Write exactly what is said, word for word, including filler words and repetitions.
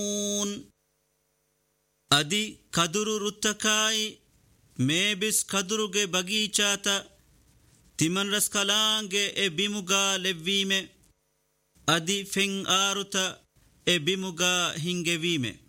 ಅದಿ ಕದುರು ರುತ್ತಕಾಯಿ ಮೇಬಿಸ್ ಕದುರುಗೆ ಬಗೀಚಾತ ತಿಮನ್ ರಸ್ ಕಲಾಂಗೆ ಎ ಬಿಮುಗ ಲೆವ್ವೀಮೆ ಅದಿ feng ಆರುತ A ಬಿಮುಗ ಹಿಂಗೆವೀಮೆ